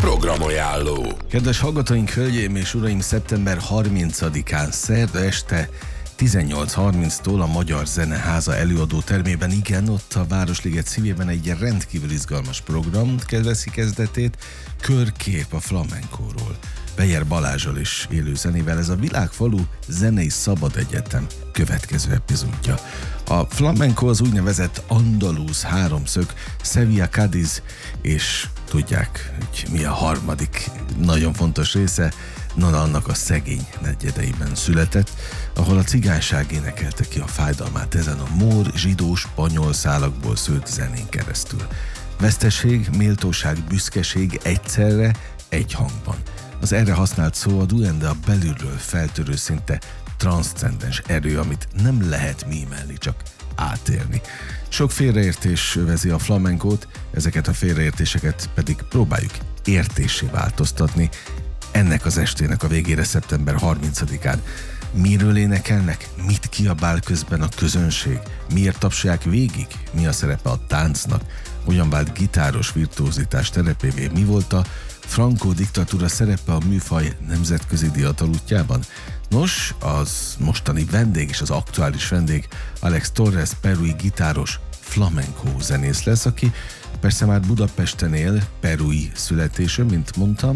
Programajánló. Kedves hallgatóink, hölgyeim és uraim, szeptember 30-án szerda este 18:30-tól a Magyar Zeneháza előadó termében, igen, ott a Városliget szívében egy rendkívül izgalmas program veszi kezdetét, Körkép a flamenkóról. Beyer Balázsal és élő zenével. Ez a Világfalu Zenei Szabad Egyetem következő epizódja. A flamenco az úgynevezett andalúz háromszög, Sevilla, Cádiz, és tudják, hogy mi a harmadik nagyon fontos része, annak a szegény negyedeiben született, ahol a cigányság énekelte ki a fájdalmát ezen a mór, zsidó, spanyol szálakból szőtt zenén keresztül. Veszteség, méltóság, büszkeség egyszerre, egy hangban. Az erre használt szó a duende, a belülről feltörő, szinte transzcendens erő, amit nem lehet mímelni, csak átélni. Sok félreértés övezi a flamenkót, ezeket a félreértéseket pedig próbáljuk értéssé változtatni. Ennek az estének a végére, szeptember 30-án miről énekelnek, mit kiabál közben a közönség, miért tapsolják végig, mi a szerepe a táncnak, hogyan vált gitáros virtuózitás terepévé, mi volt a Franco diktatúra szerepe a műfaj nemzetközi diatal útjában. Nos, az mostani vendég és az aktuális vendég Alex Torres, perui gitáros, flamenco zenész lesz, aki persze már Budapesten él, perui születésű, mint mondtam.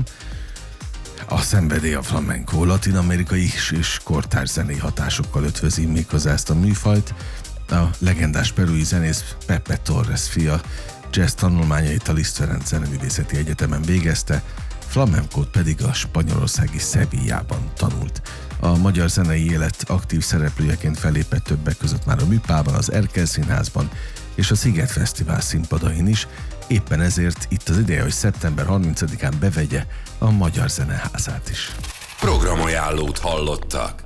A szenvedély a flamenco latin-amerikai és kortárs zenei hatásokkal ötvözi méghozzá ezt a műfajt. A legendás perui zenész Pepe Torres fia jazz tanulmányait a Liszt Ferenc Zeneművészeti Egyetemen végezte, flamencót pedig a spanyolországi Sevillában tanult. A magyar zenei élet aktív szereplőjeként fellépett többek között már a Műpában, az Erkel Színházban és a Sziget Fesztivál színpadain is. Éppen ezért itt az ideje, hogy szeptember 30-án bevegye a Magyar Zeneházát is. Programajánlót hallottak.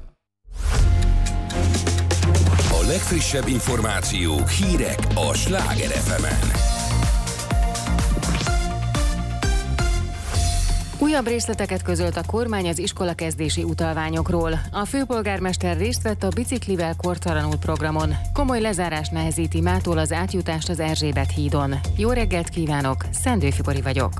A legfrissebb információk, hírek a Sláger FM-en. Újabb részleteket közölt a kormány az iskolakezdési utalványokról. A főpolgármester részt vett a Biciklivel kortalanul programon. Komoly lezárás nehezíti mától az átjutást az Erzsébet hídon. Jó reggelt kívánok, Szendő Fibori vagyok.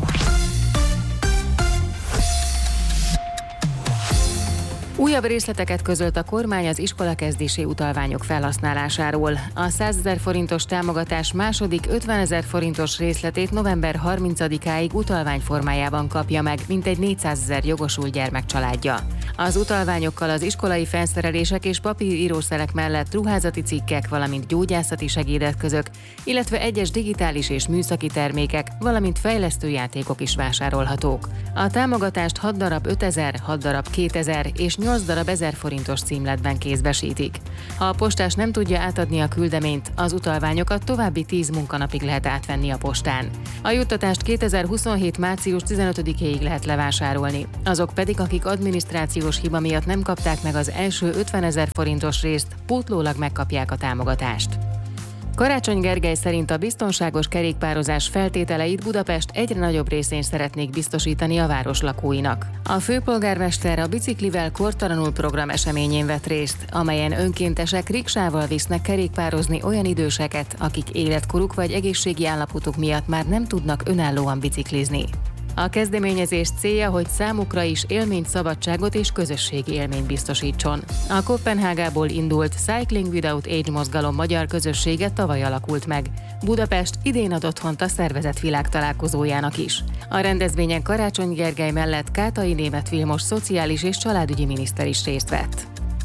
Újabb részleteket közölt a kormány az iskolakezdési utalványok felhasználásáról. A 100 000 forintos támogatás második 50 000 forintos részletét november 30-áig utalvány formájában kapja meg mintegy 400 000 jogosult gyermek családja. Az utalványokkal az iskolai felszerelések és papírírószerek mellett ruházati cikkek, valamint gyógyászati segédeszközök, illetve egyes digitális és műszaki termékek, valamint fejlesztő játékok is vásárolhatók. A támogatást 6 darab 5000, 6 darab 2000 és 8 darab 1000 forintos címletben kézbesítik. Ha a postás nem tudja átadni a küldeményt, az utalványokat további 10 munkanapig lehet átvenni a postán. A juttatást 2027. március 15-éig lehet levásárolni. Azok pedig, akik adminisztrációs hiba miatt nem kapták meg az első 50 000 forintos részt, pótlólag megkapják a támogatást. Karácsony Gergely szerint a biztonságos kerékpározás feltételeit Budapest egyre nagyobb részén szeretnék biztosítani a város lakóinak. A főpolgármester a Biciklivel kortalanul program eseményén vett részt, amelyen önkéntesek riksával visznek kerékpározni olyan időseket, akik életkoruk vagy egészségi állapotuk miatt már nem tudnak önállóan biciklizni. A kezdeményezés célja, hogy számukra is élményt, szabadságot és közösségi élményt biztosítson. A Koppenhágából indult Cycling Without Age mozgalom magyar közössége tavaly alakult meg. Budapest idén ad otthont a szervezett világtalálkozójának is. A rendezvényen Karácsony Gergely mellett Kátai Németh Vilmos szociális és családügyi miniszter is részt vett.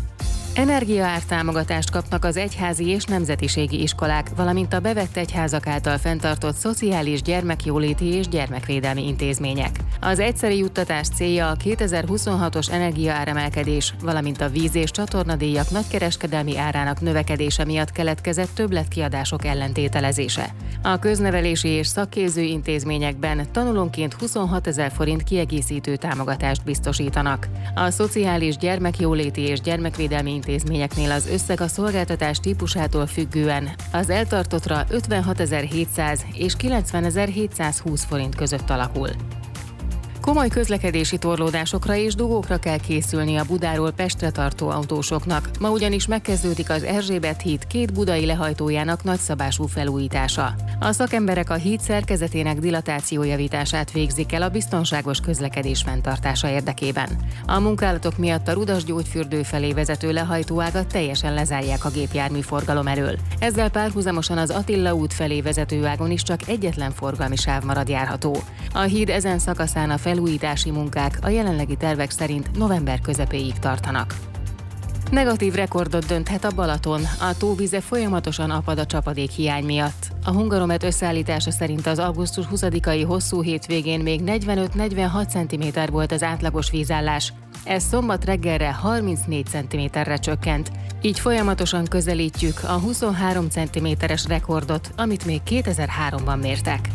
Energiaártámogatást kapnak az egyházi és nemzetiségi iskolák, valamint a bevett egyházak által fenntartott szociális, gyermekjóléti és gyermekvédelmi intézmények. Az egyszeri juttatás célja a 2026-os energiaáremelkedés, valamint a víz- és csatornadíjak nagykereskedelmi árának növekedése miatt keletkezett többletkiadások ellentételezése. A köznevelési és szakképző intézményekben tanulónként 26 000 forint kiegészítő támogatást biztosítanak. A szociális, gyermekjóléti és gyermekvédelmi intézményeknél az összeg a szolgáltatás típusától függően az eltartottra 56 700 és 90 720 forint között alakul. Komoly közlekedési torlódásokra és dugókra kell készülni a Budáról Pestre tartó autósoknak. Ma ugyanis megkezdődik az Erzsébet híd 2 budai lehajtójának nagyszabású felújítása. A szakemberek a híd szerkezetének dilatációjavítását végzik el a biztonságos közlekedés fenntartása érdekében. A munkálatok miatt a Rudas-Gyógyfürdő felé vezető lehajtóágat teljesen lezárják a gépjárműforgalom elől. Ezzel párhuzamosan az Attila út felé vezető ágon is csak egyetlen forgalmi sáv marad járható. A híd ezen szakaszán a felújítási munkák a jelenlegi tervek szerint november közepéig tartanak. Negatív rekordot dönthet a Balaton, a tóvíze folyamatosan apad a csapadék hiány miatt. A Hungaromet összeállítása szerint az augusztus 20-ai hosszú hétvégén még 45-46 cm volt az átlagos vízállás. Ez szombat reggelre 34 cm-re csökkent. Így folyamatosan közelítjük a 23 cm-es rekordot, amit még 2003-ban mértek.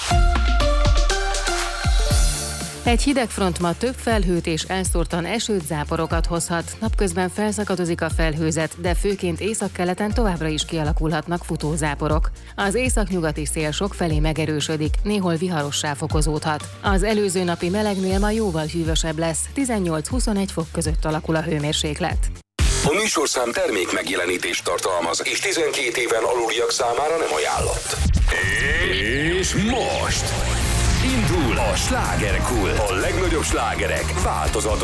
Egy hideg front ma több felhőt és elszórtan esőt, záporokat hozhat. Napközben felszakadozik a felhőzet, de főként északkeleten továbbra is kialakulhatnak futózáporok. Az északnyugati szél sokfelé megerősödik, néhol viharossá fokozódhat. Az előző napi melegnél ma jóval hűvösebb lesz, 18-21 fok között alakul a hőmérséklet. A műsorszám termék megjelenítést tartalmaz, és 12 éven aluliak számára nem ajánlott. És most indul a Slágerkult. A legnagyobb slágerek változatban.